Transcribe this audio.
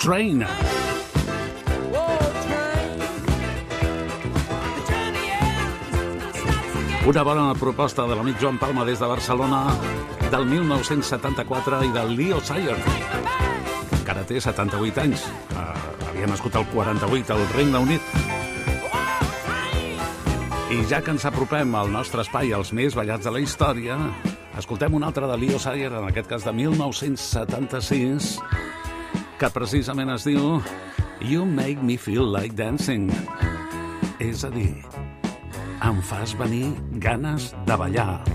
Train. Una bona proposta de l'amic Joan Palma des de Barcelona del 1974 i del Leo Sayer, que ara té 78 anys. Havia nascut el 48 al Regne Unit. I ja que ens apropem al nostre espai, als més ballats de la història, escoltem un altre de Leo Sayer, en aquest cas de 1976, que precisament es diu You Make Me Feel Like Dancing. És a dir, em fas venir ganes de ballar.